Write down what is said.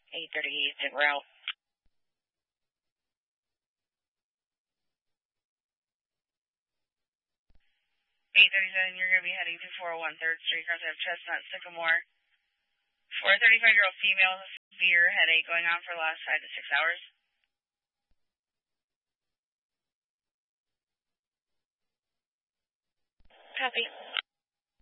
8:30 East en route. 8:37, you're going to be heading to 401 3rd Street, across Chestnut, Sycamore. 435-year-old female with severe headache going on for the last 5 to 6 hours. Copy.